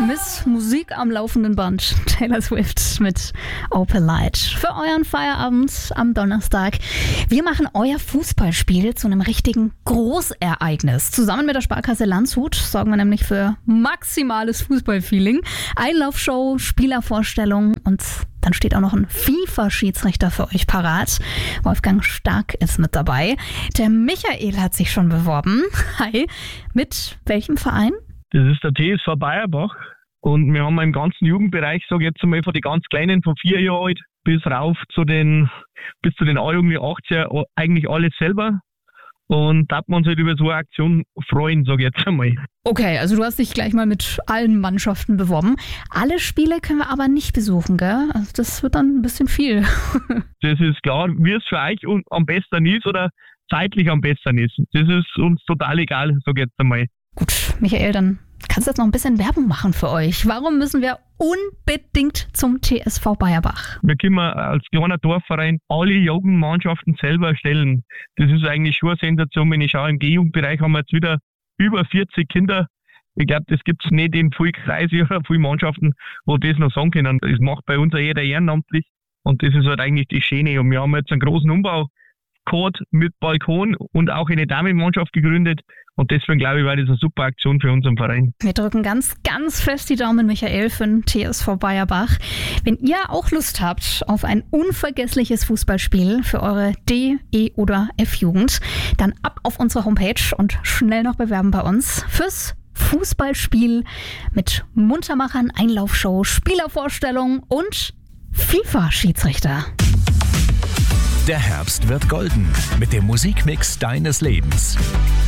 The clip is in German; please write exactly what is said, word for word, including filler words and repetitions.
Miss Musik am laufenden Band. Taylor Swift mit Opal Light. Für euren Feierabend am Donnerstag. Wir machen euer Fußballspiel zu einem richtigen Großereignis. Zusammen mit der Sparkasse Landshut sorgen wir nämlich für maximales Fußballfeeling. Einlaufshow, Spielervorstellung und dann steht auch noch ein FIFA-Schiedsrichter für euch parat. Wolfgang Stark ist mit dabei. Der Michael hat sich schon beworben. Hi. Mit welchem Verein? Das ist der T S V Bayerbach und wir haben im ganzen Jugendbereich, sage ich jetzt einmal von den ganz Kleinen von vier Jahren alt bis rauf zu den bis zu den A-Jugend achtzehn eigentlich alles selber und da hat man uns halt über so eine Aktion freuen, sage ich jetzt einmal. Okay, also du hast dich gleich mal mit allen Mannschaften beworben. Alle Spiele können wir aber nicht besuchen, gell? Also das wird dann ein bisschen viel. Das ist klar, wie es für euch am besten ist oder zeitlich am besten ist. Das ist uns total egal, sage ich jetzt einmal. Gut, Michael, dann kannst du jetzt noch ein bisschen Werbung machen für euch. Warum müssen wir unbedingt zum T S V Bayerbach? Wir können als kleiner Dorfverein alle Jugendmannschaften selber stellen. Das ist eigentlich schon eine Sensation, wenn ich schaue, im G-Jugendbereich haben wir jetzt wieder über vierzig Kinder. Ich glaube, das gibt es nicht in vielen Kreisen oder vielen Mannschaften, wo das noch sagen können. Das macht bei uns auch jeder ehrenamtlich und das ist halt eigentlich das Schöne. Und wir haben jetzt einen großen Umbau gehabt mit Balkon und auch eine Damenmannschaft gegründet. Und deswegen glaube ich, war das eine super Aktion für unseren Verein. Wir drücken ganz, ganz fest die Daumen, Michael, für den T S V Bayerbach. Wenn ihr auch Lust habt auf ein unvergessliches Fußballspiel für eure D-, E- oder F-Jugend, dann ab auf unsere Homepage und schnell noch bewerben bei uns fürs Fußballspiel mit Muntermachern, Einlaufshow, Spielervorstellung und FIFA-Schiedsrichter. Der Herbst wird golden mit dem Musikmix deines Lebens.